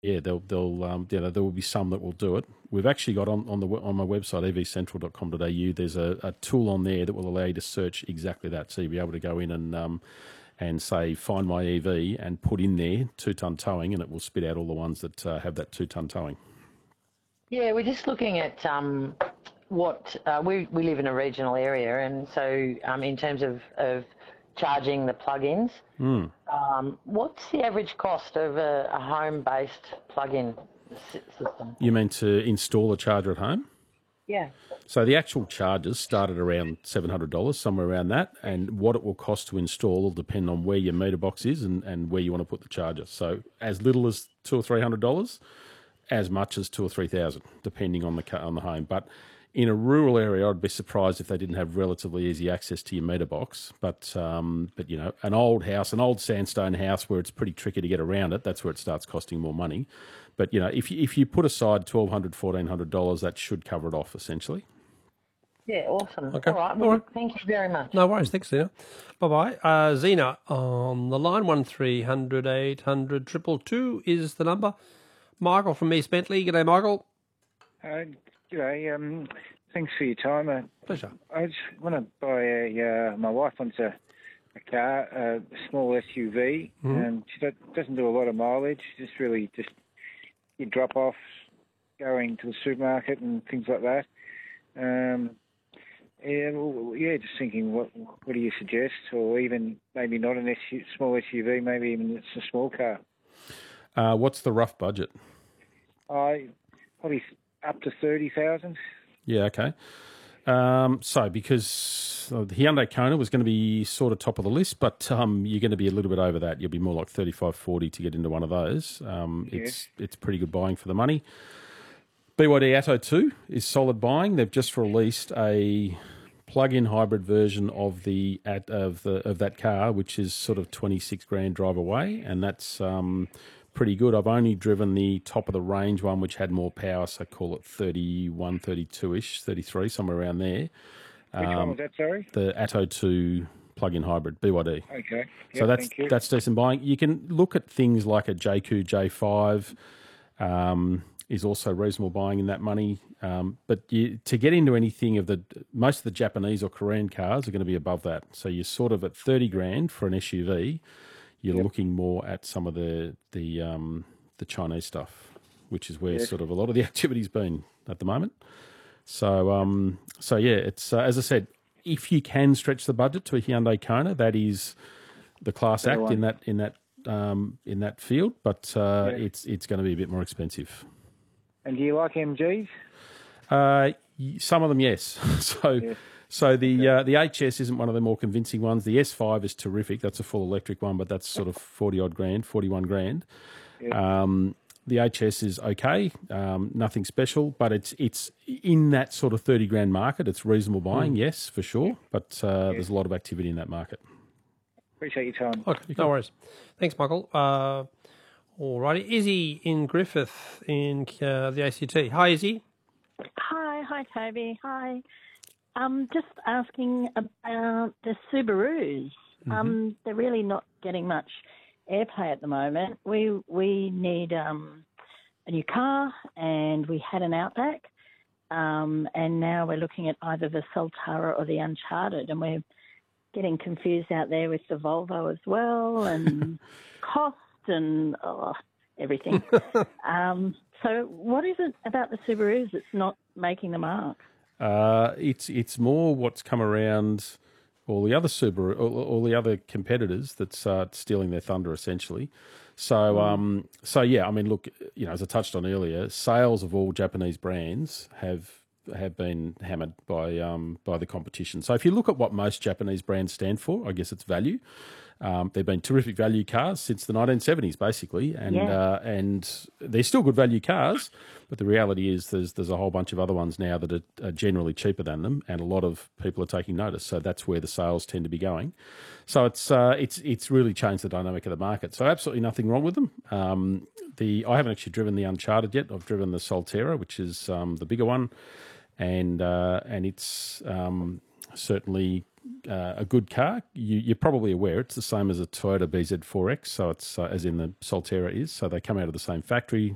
yeah, there will be some that will do it. We've actually got on my website evcentral.com.au. There's a tool on there that will allow you to search exactly that. So you'll be able to go in and say find my EV and put in there 2-ton towing, and it will spit out all the ones that have that 2-ton towing. Yeah, we're just looking at what we live in a regional area, and so in terms of charging the plug-ins, what's the average cost of a home-based plug-in system? You mean to install a charger at home? Yeah. So the actual chargers start at around $700, somewhere around that, and what it will cost to install will depend on where your meter box is and where you want to put the charger. So as little as $200 or $300, as much as $2,000 or $3,000, depending on the home. But in a rural area, I'd be surprised if they didn't have relatively easy access to your meter box. But you know, an old house, an old sandstone house where it's pretty tricky to get around it, that's where it starts costing more money. But you know, if you put aside $1,200, $1,400, that should cover it off essentially. Yeah, awesome. Okay. All right. Well, thank you very much. No worries. Thanks, Zena. Bye-bye. Zena on the line, 1300 800 222 is the number. Michael from East Bentley. G'day, Michael. G'day. Thanks for your time. Pleasure. I just want to buy my wife wants a car, a small SUV, and she doesn't do a lot of mileage, just your drop-offs, going to the supermarket and things like that. Just thinking, what do you suggest? Or even maybe not small SUV, maybe even it's a small car. What's the rough budget? Probably up to 30,000. Yeah, okay. So because the Hyundai Kona was going to be sort of top of the list, but you're going to be a little bit over that. You'll be more like 35, 40 to get into one of those. It's pretty good buying for the money. BYD Atto 2 is solid buying. They've just released a plug-in hybrid version of that car, which is sort of 26 grand drive away, and that's pretty good. I've only driven the top of the range one, which had more power, so call it 31, 32-ish, 33, somewhere around there. Which one was that, sorry? The Atto 2 plug-in hybrid, BYD. Okay. So that's decent buying. You can look at things like a JQ J5, is also reasonable buying in that money. But to get into anything most of the Japanese or Korean cars are going to be above that. So you're sort of at 30 grand for an SUV. You're looking more at some of the Chinese stuff, which is where sort of a lot of the activity's been at the moment. So it's as I said, if you can stretch the budget to a Hyundai Kona, that is the class act in that field. But it's going to be a bit more expensive. And do you like MGs? Some of them, yes. So the HS isn't one of the more convincing ones. The S5 is terrific. That's a full electric one, but that's sort of 40-odd grand, 41 grand. Yeah. The HS is okay, nothing special, but it's in that sort of 30 grand market. It's reasonable buying, yes, for sure, but there's a lot of activity in that market. Appreciate your time. Okay, no worries. Thanks, Michael. All righty. Izzy in Griffith in the ACT. Hi, Izzy. Hi, Toby. Hi. Just asking about the Subarus. They're really not getting much airplay at the moment. We need a new car, and we had an Outback, and now we're looking at either the Solterra or the Uncharted, and we're getting confused out there with the Volvo as well, and cost and everything. So what is it about the Subarus that's not making the mark? It's more what's come around all the other all the other competitors that's stealing their thunder essentially. So yeah, I mean, look, you know, as I touched on earlier, sales of all Japanese brands have been hammered by the competition. So if you look at what most Japanese brands stand for, I guess it's value. They've been terrific value cars since the 1970s, basically, and they're still good value cars. But the reality is, there's a whole bunch of other ones now that are generally cheaper than them, and a lot of people are taking notice. So that's where the sales tend to be going. So it's really changed the dynamic of the market. So absolutely nothing wrong with them. I haven't actually driven the Uncharted yet. I've driven the Solterra, which is the bigger one, and it's certainly a good car. You're probably aware it's the same as a Toyota BZ4X, so it's as in the Solterra is. So they come out of the same factory,